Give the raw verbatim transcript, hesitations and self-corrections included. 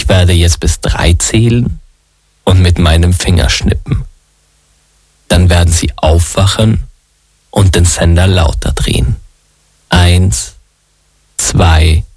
werde jetzt bis drei zählen und mit meinem Finger schnippen. Dann werden Sie aufwachen und den Sender lauter drehen. Eins, zwei,